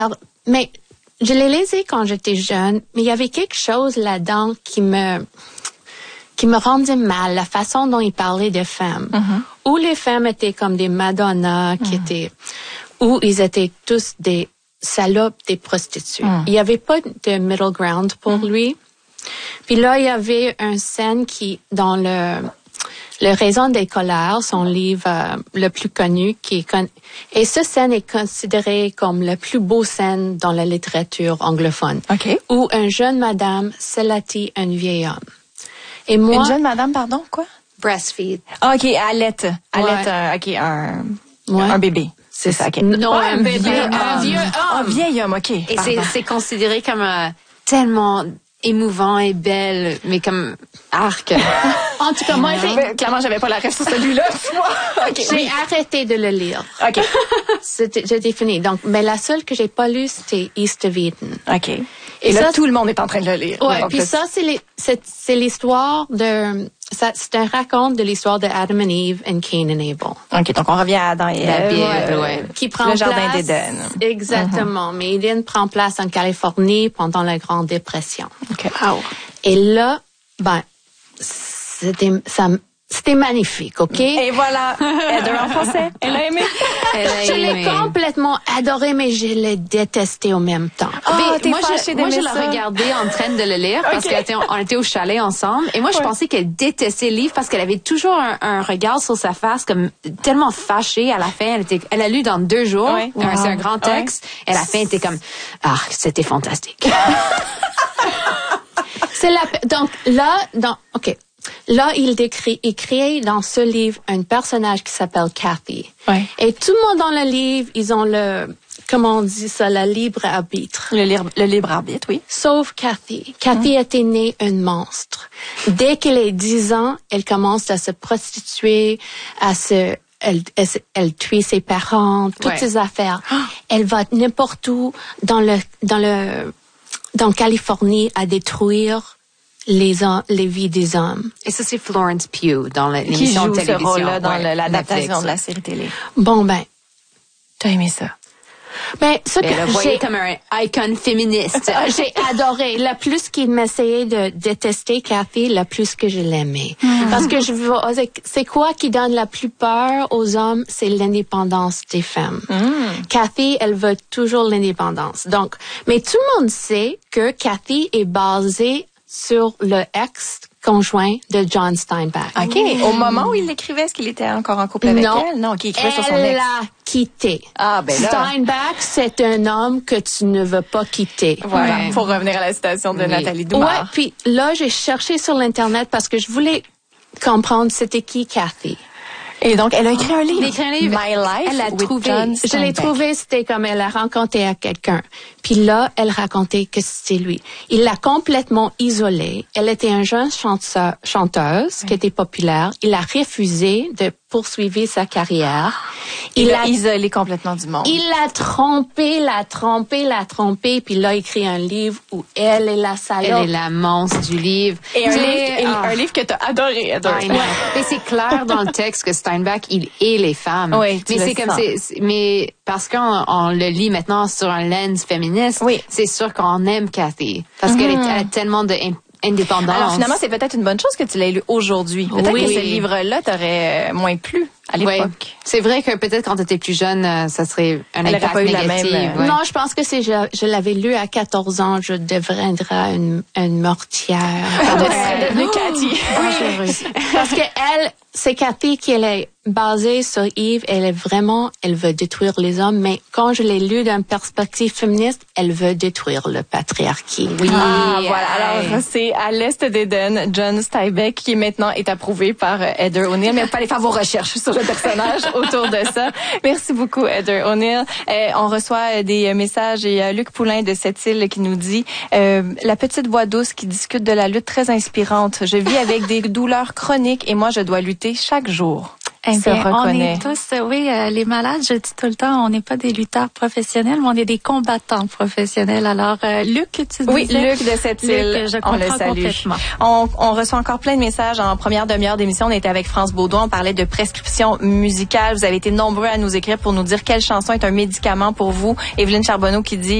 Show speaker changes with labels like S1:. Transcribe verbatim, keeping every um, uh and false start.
S1: Alors, mais je l'ai lisé quand j'étais jeune, mais il y avait quelque chose là-dedans qui me qui me rendait mal, la façon dont il parlait des femmes. Mm-hmm. Où les femmes étaient comme des Madonna, qui mm. étaient, où ils étaient tous des salopes, des prostituées. Mm. Il n'y avait pas de middle ground pour mm. lui. Puis là, il y avait une scène qui, dans le Le Raison des colères, son livre euh, le plus connu, qui est con... et cette scène est considérée comme la plus beau scène dans la littérature anglophone.
S2: Okay.
S1: Où une jeune madame salatit un vieil homme. Et moi,
S2: une jeune madame, pardon, quoi?
S1: Breastfeed.
S2: Ah, OK, allait. Allait, ouais. OK, un,
S1: ouais.
S2: un bébé. C'est ça, OK.
S1: Non,
S2: ouais,
S1: un, un bébé,
S2: un,
S1: un vieux homme.
S2: Un vieil homme, OK.
S3: Et c'est, c'est considéré comme euh, tellement émouvant et belle, mais comme arc.
S1: En tout cas, moi, j'ai...
S2: Clairement, j'avais pas la reste sur celui-là.
S1: Okay, j'ai oui. arrêté de le lire.
S2: OK.
S1: C'était, j'étais fini. Donc, mais la seule que j'ai pas lue, c'était East of Eden.
S2: OK. Et, et là, ça, tout le monde est en train de le lire.
S1: Ouais, puis ça, c'est, les, c'est, c'est l'histoire de... Ça, c'est un raconte de l'histoire de Adam and Eve and Cain and Abel.
S2: OK, donc on revient à Adam et Ève.
S1: Ouais, ouais. Qui prend
S2: le
S1: place...
S2: jardin d'Éden.
S1: Exactement. Mm-hmm. Mais Éden prend place en Californie pendant la Grande Dépression.
S2: OK. Wow.
S1: Et là, ben, c'était, ça, c'était magnifique, OK?
S2: Et voilà, Heather en français. Elle a aimé.
S3: Elle a
S1: je
S3: aimé.
S1: l'ai complètement adoré, mais je l'ai détesté en même temps.
S2: Oh,
S3: mais
S2: t'es
S3: moi,
S2: fâchée
S3: je, moi, je
S2: d'aimer
S3: l'ai
S2: ça.
S3: regardé en train de le lire parce okay. qu'on était au chalet ensemble. Et moi, je ouais. pensais qu'elle détestait le livre parce qu'elle avait toujours un, un regard sur sa face comme tellement fâchée à la fin. Elle était, elle a lu dans deux jours. Ouais. Wow. C'est un grand texte. Ouais. Et à la fin, elle était comme, ah, c'était fantastique.
S1: C'est la, donc là, dans, OK. Là, il décrit, il crée dans ce livre un personnage qui s'appelle Kathy.
S2: Ouais.
S1: Et tout le monde dans le livre, ils ont le, comment on dit ça, le libre arbitre.
S2: Le libre, le libre arbitre, oui.
S1: Sauf Kathy. Kathy mmh. était née un monstre. Dès qu'elle est dix ans, elle commence à se prostituer, à se, elle, elle, elle tue ses parents, toutes ouais. ses affaires. Oh. Elle va n'importe où dans le, dans le, dans Californie à détruire les les vies des hommes.
S3: Et ça, c'est Florence Pugh dans l'émission de télévision.
S2: Qui joue ce rôle-là dans
S3: ouais,
S2: l'adaptation de la série télé.
S1: Bon, ben.
S2: T'as aimé ça?
S1: Ben, ce
S3: Mais
S1: que
S3: le
S1: j'ai...
S3: comme un icon féministe.
S1: J'ai adoré. Le plus qu'il m'essayait de détester Kathy, le plus que je l'aimais. Mm. Parce que je vois, c'est quoi qui donne la plus peur aux hommes? C'est l'indépendance des femmes. Mm. Kathy, elle veut toujours l'indépendance. Donc, mais tout le monde sait que Kathy est basée sur le ex-conjoint de John Steinbeck.
S2: OK. Mmh. Au moment où il l'écrivait, est-ce qu'il était encore en couple avec
S1: non.
S2: elle? Non, qui écrivait
S1: elle
S2: sur son ex.
S1: Elle l'a quitté.
S2: Ah, ben là.
S1: Steinbeck, c'est un homme que tu ne veux pas quitter.
S2: Voilà. Ouais. Pour revenir à la citation de oui. Nathalie Doumar.
S1: Ouais, puis là, j'ai cherché sur l'Internet parce que je voulais comprendre c'était qui Kathy.
S2: Et donc, elle a écrit un livre.
S3: Elle a écrit un livre.
S2: My Life.
S3: Elle l'a trouvé.
S2: John
S1: je l'ai trouvé, c'était comme elle a rencontré à quelqu'un. Puis là, elle racontait que c'était lui. Il l'a complètement isolée. Elle était une jeune chanteur, chanteuse oui. qui était populaire. Il a refusé de poursuivre sa carrière.
S2: Il l'a isolée complètement du monde.
S1: Il l'a trompé, l'a trompé, l'a trompé. Puis là, il écrit un livre où elle est la salope.
S3: Elle est la monstre du livre.
S2: Et un, livre, et ah. un livre que t'as adoré, adoré.
S3: Ouais. Mais c'est clair dans le texte que Steinbeck, il est les femmes.
S2: Oui,
S3: mais c'est comme c'est, c'est, mais parce qu'on on le lit maintenant sur un lens féministe,
S2: oui.
S3: c'est sûr qu'on aime Kathy parce mm-hmm. qu'elle est, elle a tellement de indépendance.
S2: Alors finalement, c'est peut-être une bonne chose que tu l'aies lu aujourd'hui. Peut-être
S3: oui.
S2: que ce livre-là t'aurait moins plu à l'époque.
S3: Oui. C'est vrai que peut-être quand tu étais plus jeune, ça serait un
S2: Elle
S3: impact
S2: pas
S3: négatif.
S2: Eu la même,
S1: ouais. Non, je pense que c'est je, je l'avais lu à quatorze ans, je deviendrai une, une meurtrière.
S2: Elle est Cathy.
S1: Oui. Parce que elle, c'est Cathy qui elle est basée sur Eve. Elle est vraiment, elle veut détruire les hommes, mais quand je l'ai lu d'une perspective féministe, elle veut détruire le patriarcat.
S2: Oui. Ah, voilà. Alors, c'est à l'Est d'Éden, John Steinbeck, qui maintenant est approuvé par Heather O'Neill. Mais vous pouvez aller faire vos recherches sur le personnage autour de ça. Merci beaucoup, Heather O'Neill. Euh, on reçoit des messages et euh, Luc Poulain de Sept-Îles qui nous dit euh, la petite voix douce qui discute de la lutte très inspirante. Je vis avec des douleurs chroniques et moi, je dois lutter chaque jour. eh
S4: se
S2: bien,
S4: reconnaît. On est tous, oui, euh, les malades, je dis tout le temps, on n'est pas des lutteurs professionnels, mais on est des combattants professionnels. Alors, euh, Luc, tu disais...
S2: Oui, Luc de cette île,
S4: je
S2: on le salue. On, on reçoit encore plein de messages. En première demi-heure d'émission, on était avec France Baudouin, on parlait de prescription musicale. Vous avez été nombreux à nous écrire pour nous dire quelle chanson est un médicament pour vous. Evelyne Charbonneau qui dit